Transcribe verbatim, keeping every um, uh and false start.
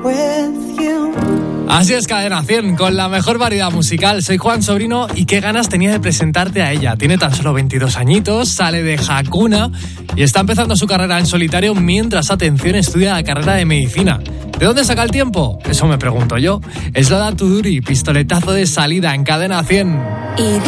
Así es, Cadena cien, con la mejor variedad musical. Soy Juan Sobrino y qué ganas tenía de presentarte a ella. Tiene tan solo veintidós añitos, sale de Hakuna y está empezando su carrera en solitario mientras, atención, estudia la carrera de medicina. ¿De dónde saca el tiempo? Eso me pregunto yo. Es Lola Tuduri, pistoletazo de salida en Cadena cien.